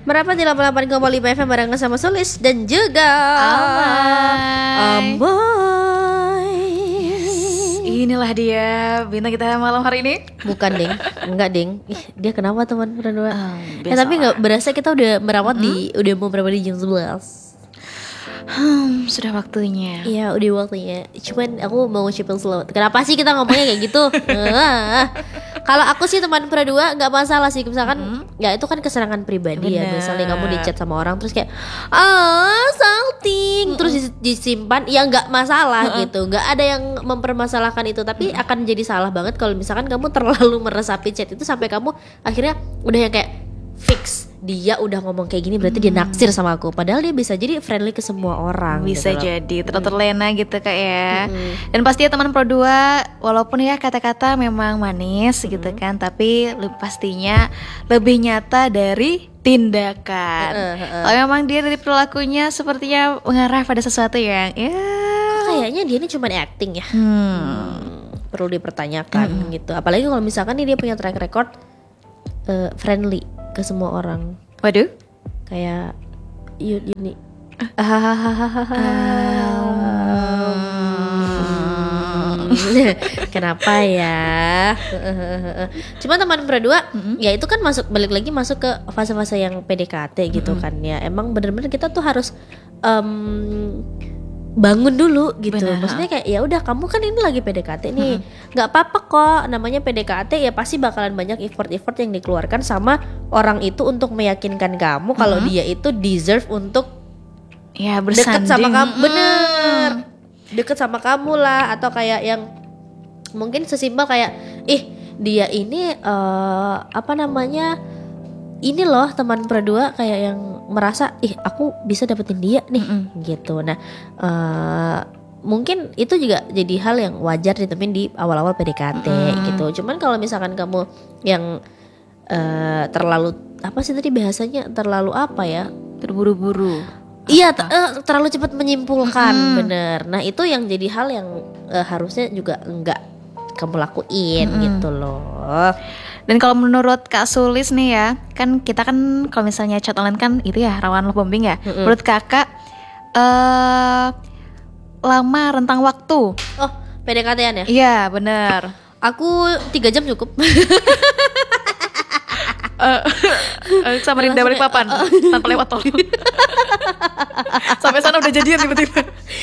Merapat di 88,5 FM barengan sama Sulis dan juga Amai. Inilah dia bintang kita malam hari ini. Bukan ding, enggak ding. Ih, dia kenapa teman berdua? Tapi biasalah. nggak berasa kita udah merawat udah mau berapa di jam 11. Sudah waktunya. Iya udah waktunya. Cuman aku mau ngucapin selamat. Kenapa sih kita ngomongnya kayak gitu? Kalau aku sih teman berdua nggak masalah sih. Misalkan ya itu kan kesenangan pribadi. Bener. Ya. Misalnya kamu di chat sama orang terus kayak salting terus disimpan, ya nggak masalah gitu. Nggak ada yang mempermasalahkan itu. Tapi akan jadi salah banget kalau misalkan kamu terlalu meresapi chat itu sampai kamu akhirnya udah yang kayak fix dia udah ngomong kayak gini berarti dia naksir sama aku, padahal dia bisa jadi friendly ke semua orang. Bisa gitu loh. jadi terlena gitu Kak ya. Dan pasti ya teman Pro 2, walaupun ya kata-kata memang manis gitu kan, tapi pastinya lebih nyata dari tindakan. Kalau memang dia dari perilakunya sepertinya mengarah pada sesuatu yang Kayaknya dia ini cuma acting ya. Perlu dipertanyakan gitu. Apalagi kalau misalkan nih dia punya track record friendly ke semua orang. Waduh. Kayak Yuni. Kenapa ya? Cuma teman berdua, ya itu kan balik lagi masuk ke fase-fase yang PDKT gitu kan ya. Emang bener-bener kita tuh harus bangun dulu gitu. Bener. Maksudnya kayak ya udah kamu kan ini lagi PDKT nih, nggak apa-apa kok. Namanya PDKT ya pasti bakalan banyak effort yang dikeluarkan sama orang itu untuk meyakinkan kamu kalau dia itu deserve untuk Ya deket bersanding. sama kamu. Bener, deket sama kamu lah. Atau kayak yang mungkin sesimpel kayak dia ini apa namanya, ini loh teman berdua kayak yang merasa aku bisa dapetin dia nih gitu. Nah mungkin itu juga jadi hal yang wajar ditemuin di awal-awal PDKT gitu. Cuman kalau misalkan kamu yang terlalu apa sih tadi bahasanya, terlalu apa ya, Terburu-buru. iya terlalu cepat menyimpulkan. Bener. Nah itu yang jadi hal yang harusnya juga enggak kamu lakuin gitu loh. Dan kalau menurut Kak Sulis nih ya, kan kita kan kalau misalnya chat online kan itu ya rawan love bombing ya. Menurut Kakak lama rentang waktu? Oh PDKT-an ya? Iya benar. Aku 3 jam cukup. Sama Rinda Balikpapan tanpa lewat tol. Sampai sana udah jadian tiba-tiba.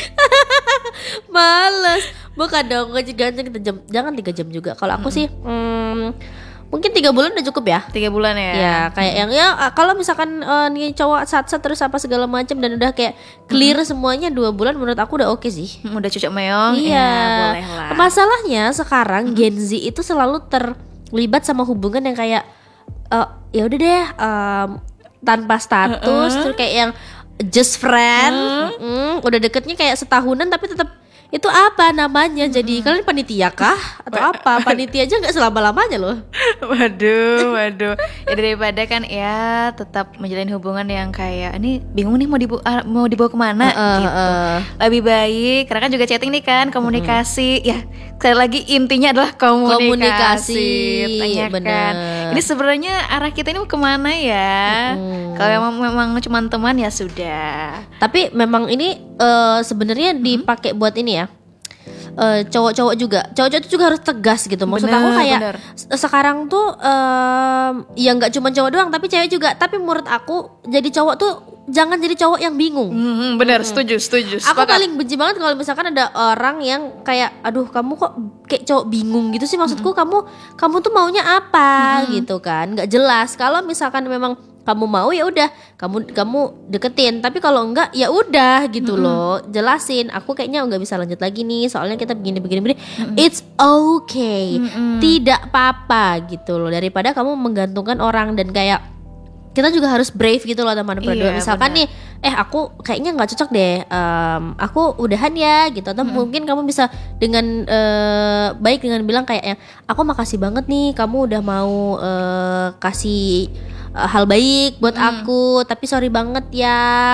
Males. Bukan dong, jangan 3 jam juga. Kalau aku sih mungkin 3 bulan udah cukup ya. 3 bulan ya. Ya kayak yang ya kalau misalkan nih cowok sat terus apa segala macam dan udah kayak clear semuanya 2 bulan, menurut aku udah oke sih. Udah cucuk meong. Iya. Ya, boleh lah. Masalahnya sekarang Gen Z itu selalu terlibat sama hubungan yang kayak ya udah deh tanpa status, terus kayak yang just friend, udah deketnya kayak setahunan tapi tetap itu apa namanya? Jadi kalian panitia kah atau apa? Panitia aja nggak selama-lamanya loh. Waduh. Ya daripada kan ya tetap menjalin hubungan yang kayak ini bingung nih mau dibawa kemana gitu. Lebih baik karena kan juga chatting nih kan, komunikasi. Ya sekali lagi intinya adalah komunikasi. Tanyakan. Bener. Ini sebenarnya arah kita ini mau kemana ya? Kalau memang cuma teman ya sudah. Tapi memang ini sebenarnya dipakai buat ini ya. Cowok-cowok itu juga harus tegas gitu. Maksud aku kayak sekarang tuh ya nggak cuma cowok doang tapi cewek juga. Tapi menurut aku jadi cowok tuh jangan jadi cowok yang bingung. Benar, setuju. Aku paling benci banget kalau misalkan ada orang yang kayak aduh kamu kok kayak cowok bingung gitu sih. Maksudku kamu tuh maunya apa gitu kan, nggak jelas. Kalau misalkan memang kamu mau ya udah kamu deketin, tapi kalau enggak ya udah gitu loh, jelasin aku kayaknya nggak bisa lanjut lagi nih soalnya kita begini it's okay, tidak apa-apa gitu loh, daripada kamu menggantungkan orang. Dan kayak kita juga harus brave gitu loh teman berdua. Misalkan nih aku kayaknya nggak cocok deh, aku udahan ya gitu. Atau mungkin kamu bisa dengan baik dengan bilang kayak aku makasih banget nih kamu udah mau kasih hal baik buat aku, tapi sorry banget ya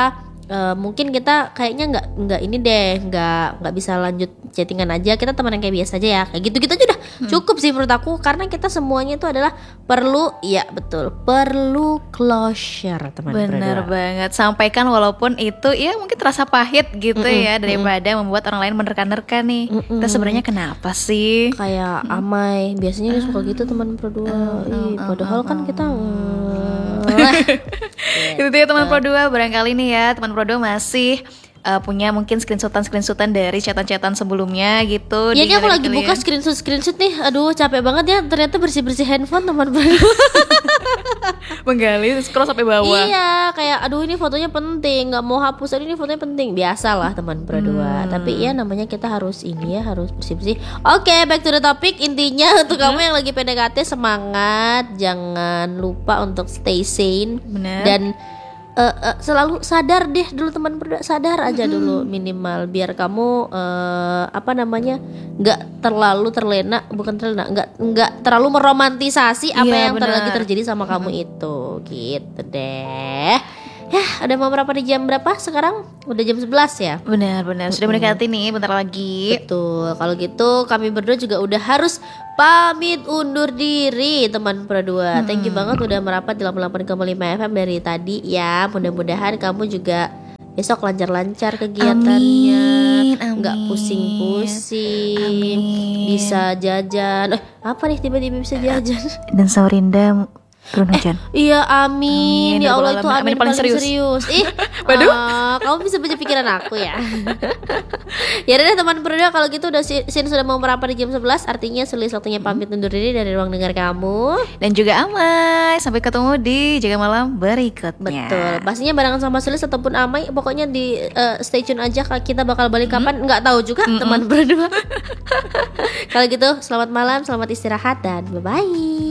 mungkin kita kayaknya nggak ini deh, nggak bisa lanjut chattingan aja, kita teman yang kayak biasa aja ya, kayak gitu aja udah cukup sih menurut aku, karena kita semuanya itu adalah perlu closure teman. Bener banget, sampaikan walaupun itu ya mungkin terasa pahit gitu ya, daripada membuat orang lain menerka-nerka nih. Kita sebenarnya kenapa sih? Kayak Amai biasanya dia suka gitu teman berdua. Padahal kan kita Itu ya teman Pro 2, barangkali nih ya teman Pro 2 masih punya mungkin screenshotan dari chatan-chatan sebelumnya gitu. Ya ini aku lagi buka screenshot nih. Aduh capek banget ya, ternyata bersih-bersih handphone teman berdua. Menggali scroll sampai bawah. Iya, kayak aduh ini fotonya penting, nggak mau hapus, aduh ini fotonya penting. Biasalah teman berdua. Tapi ya namanya kita harus harus bersih-bersih. Oke, back to the topic. Intinya untuk kamu yang lagi PDKT, semangat, jangan lupa untuk stay sane. Bener. Dan selalu sadar deh dulu teman berdua, sadar aja dulu minimal, biar kamu nggak terlalu nggak terlalu meromantisasi apa yang lagi terjadi sama kamu itu, gitu deh. Ya, udah mau berapa di jam berapa sekarang? Udah jam 11 ya? Benar, sudah mendekati nih, bentar lagi. Betul, kalau gitu kami berdua juga udah harus pamit undur diri teman berdua. Thank you banget udah merapat di 88,5 FM dari tadi ya. Mudah-mudahan kamu juga besok lancar-lancar kegiatannya. Amin. Nggak pusing-pusing. Bisa jajan. Apa nih tiba-tiba bisa jajan? Dan Samarinda turun hujan. Iya amin. Ya Allah, itu amin paling serius. Waduh. Kamu bisa baca pikiran aku ya. Ya udah teman berdua, kalau gitu udah Sin sudah mau merapat di jam 11, artinya sulis waktunya pamit undur diri dari ruang dengar kamu. Dan juga Amai, sampai ketemu di Jaga Malam berikutnya. Betul, pastinya barengan sama Sulis ataupun Amai. Pokoknya di stay tune aja, kita bakal balik kapan nggak tahu juga teman berdua. Kalau gitu selamat malam, selamat istirahat, dan bye bye.